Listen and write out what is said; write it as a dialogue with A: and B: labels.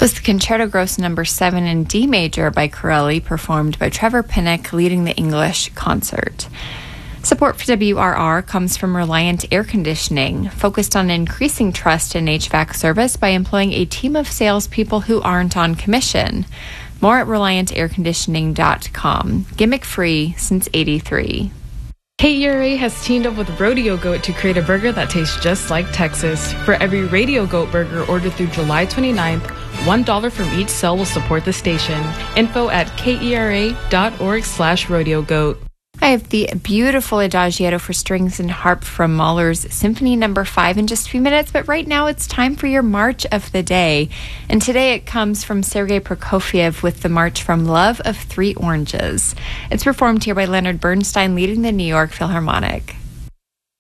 A: Was the Concerto Gross No. 7 in D major by Corelli, performed by Trevor Pinnock, leading the English concert. Support for WRR comes from Reliant Air Conditioning, focused on increasing trust in HVAC service by employing a team of salespeople who aren't on commission. More at ReliantAirConditioning.com. Gimmick-free since '83.
B: KERA has teamed up with Rodeo Goat to create a burger that tastes just like Texas. For every Radio Goat burger ordered through July 29th, $1 from each sale will support the station. Info at kera.org/rodeogoat.
A: I have the beautiful Adagietto for strings and harp from Mahler's Symphony No. 5 in just a few minutes, but right now it's time for your March of the Day. And today it comes from Sergei Prokofiev with the march from Love of Three Oranges. It's performed here by Leonard Bernstein, leading the New York Philharmonic.